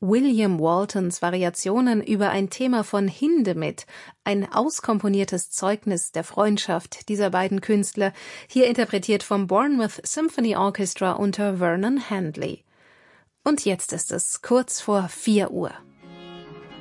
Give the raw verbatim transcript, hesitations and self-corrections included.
William Waltons Variationen über ein Thema von Hindemith, ein auskomponiertes Zeugnis der Freundschaft dieser beiden Künstler, hier interpretiert vom Bournemouth Symphony Orchestra unter Vernon Handley. Und jetzt ist es kurz vor vier Uhr.